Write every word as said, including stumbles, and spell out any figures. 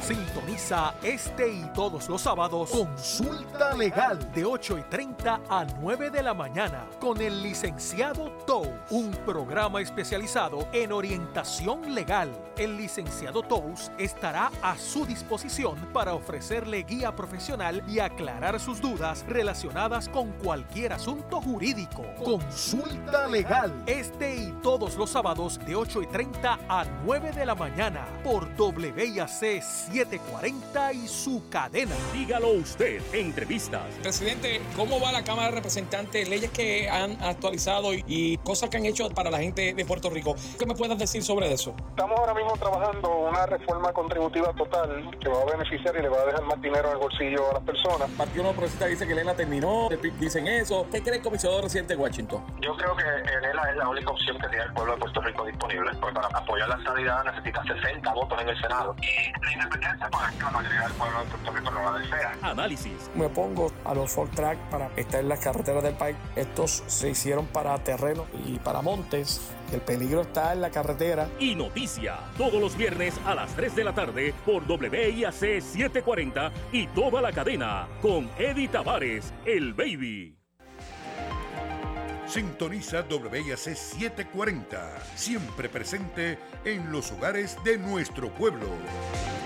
Sintoniza este y todos los sábados Consulta Legal de ocho y treinta a nueve de la mañana con el licenciado Tous, un programa especializado en orientación legal. El licenciado Tous estará a su disposición para ofrecerle guía profesional y aclarar sus dudas relacionadas con cualquier asunto jurídico. Consulta Legal este y todos los sábados de ocho y treinta a nueve de la mañana por W I A C setecientos cuarenta y su cadena. Dígalo usted, entrevistas. Presidente, ¿cómo va la Cámara de Representantes? Leyes que han actualizado y, y cosas que han hecho para la gente de Puerto Rico. ¿Qué me puedes decir sobre eso? Estamos ahora mismo trabajando una reforma contributiva total que va a beneficiar y le va a dejar más dinero en el bolsillo a las personas. El Partido Nuevo Progresista dice que Lela terminó, el P I B dicen eso. ¿Qué cree el comisionado residente de Washington? Yo creo que Lela es la única opción que tiene el pueblo de Puerto Rico disponible, porque para apoyar la estabilidad necesita sesenta votos en el Senado. Y la independencia, pues la mayoría del pueblo de Puerto Rico no la desea. Análisis. Me pongo a los Ford Track para estar en las carreteras del país. Estos se hicieron para terreno y para montes. El peligro está en la carretera. Y noticia, todos los viernes a las tres de la tarde por W I A C setecientos cuarenta y toda la cadena con Eddie Tavares, el Baby. Sintoniza W I A C setecientos cuarenta, siempre presente en los hogares de nuestro pueblo.